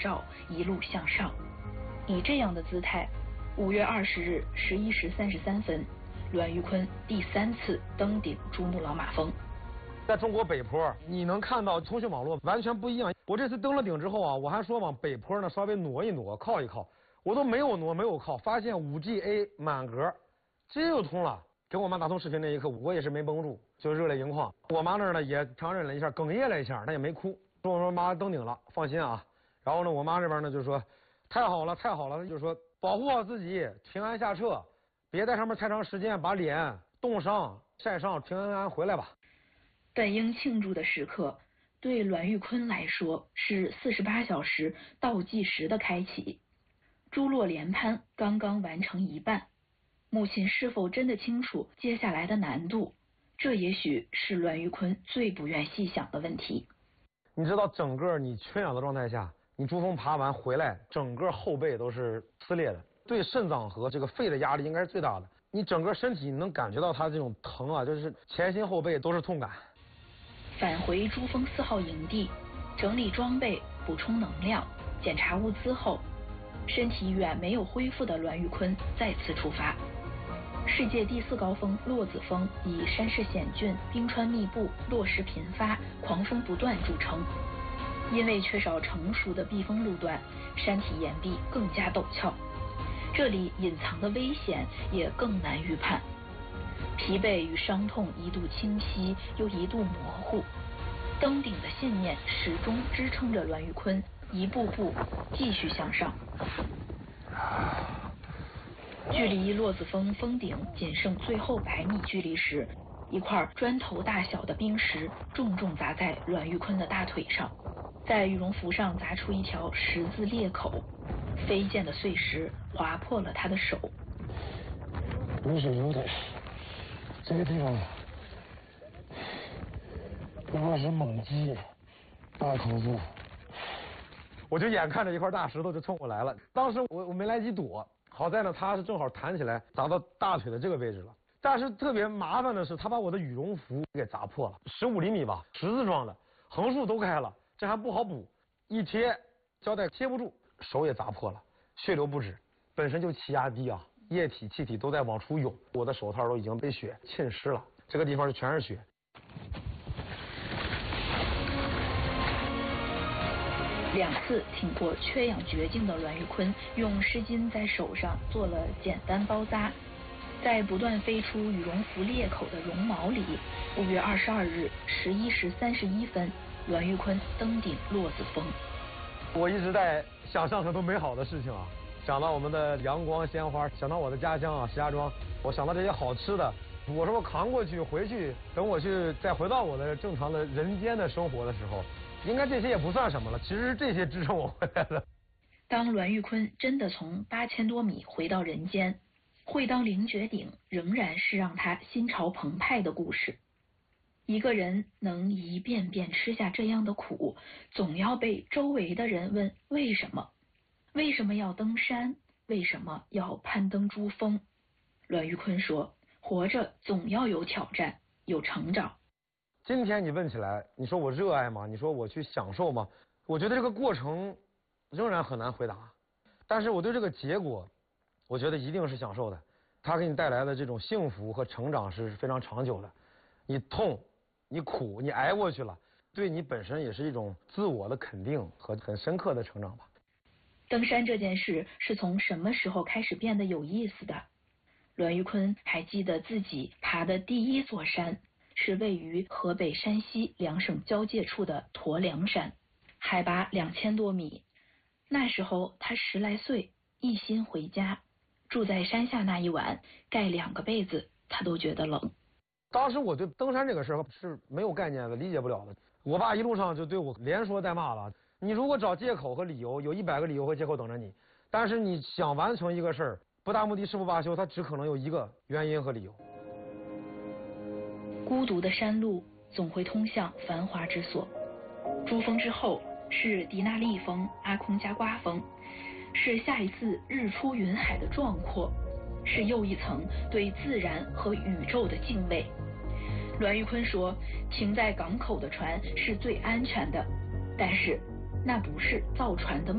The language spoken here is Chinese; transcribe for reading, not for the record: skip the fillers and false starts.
照，一路向上。以这样的姿态，5月20日11时33分，栾玉坤第3次登顶珠穆朗玛峰。 在中国北坡，你能看到通讯网络完全不一样。我这次登了顶之后啊，我还说往北坡呢稍微挪一挪，靠一靠，我都没有挪，没有靠，发现5G A 满格，直接就通了。跟我妈打通视频那一刻，我也是没绷住，就热泪盈眶。我妈那儿呢也强忍了一下，哽咽了一下，她也没哭，说妈登顶了，放心啊。然后呢，我妈这边呢就说太好了，太好了，就说保护好自己，平安下撤，别在上面太长时间，把脸冻伤、晒伤，平安安回来吧。 本应庆祝的时刻，对栾玉坤来说是48小时倒计时的开启。珠洛连攀刚刚完成一半，母亲是否真的清楚接下来的难度？这也许是栾玉坤最不愿细想的问题。 你知道，整个你缺氧的状态下，你珠峰爬完回来，整个后背都是撕裂的，对肾脏和这个肺的压力应该是最大的。你整个身体能感觉到它这种疼啊，就是前心后背都是痛感。 返回珠峰4号营地，整理装备、补充能量、检查物资后，身体远没有恢复的栾玉坤再次出发。世界第4高峰洛子峰以山势险峻、冰川密布、落石频发、狂风不断著称。因为缺少成熟的避风路段，山体岩壁更加陡峭，这里隐藏的危险也更难预判。疲惫与伤痛一度清晰，又一度模糊。登顶的信念始终支撑着栾玉坤一步步继续向上。距离洛子峰峰顶仅剩最后100米距离时，一块砖头大小的冰石重重砸在栾玉坤的大腿上，在羽绒服上砸出一条十字裂口，飞溅的碎石划破了他的手。 流水流的，这个地方不过是猛击，大口子。 我就眼看着一块大石头就冲过来了，当时我没来及躲，好在呢它是正好弹起来砸到大腿的这个位置了。但是特别麻烦的是，他把我的羽绒服给砸破了，15厘米吧，十字状的，横竖都开了，这还不好补，一贴胶带贴不住，手也砸破了，血流不止。本身就气压低啊，液体气体都在往出涌，我的手套都已经被血浸湿了，这个地方就全是血。 2次挺过缺氧绝境的栾玉坤，用湿巾在手上做了简单包扎，在不断飞出羽绒服裂口的绒毛里，5月22日11时31分，栾玉坤登顶洛子峰。 我一直在想象很多美好的事情啊，想到我们的阳光鲜花，想到我的家乡啊石家庄，我想到这些好吃的，我说我扛过去回去，等我去再回到我的正常的人间的生活的时候，应该这些也不算什么了，其实是这些支撑我回来的。 当栾玉坤真的从8000多米回到人间，会当凌绝顶仍然是让他心潮澎湃的故事。一个人能一遍遍吃下这样的苦，总要被周围的人问为什么？为什么要登山？为什么要攀登珠峰？栾玉坤说，活着总要有挑战，有成长。 今天你问起来，你说我热爱吗？你说我去享受吗？我觉得这个过程仍然很难回答，但是我对这个结果，我觉得一定是享受的。它给你带来的这种幸福和成长是非常长久的。你痛，你苦，你挨过去了，对你本身也是一种自我的肯定和很深刻的成长吧。 登山这件事是从什么时候开始变得有意思的？栾玉坤还记得自己爬的第一座山是位于河北山西2省交界处的驼梁山，海拔2000多米。那时候他10来岁，一心回家，住在山下那一晚，盖2个被子，他都觉得冷。 当时我对登山这个事儿是没有概念的，理解不了的。我爸一路上就对我连说带骂了。你如果找借口和理由，有100个理由和借口等着你。但是你想完成一个事儿，不达目的誓不罢休，它只可能有一个原因和理由。 孤独的山路总会通向繁华之所。珠峰之后是迪纳利峰、阿空加瓜峰，是下一次日出云海的壮阔，是又一层对自然和宇宙的敬畏。栾玉坤说，停在港口的船是最安全的，但是那不是造船的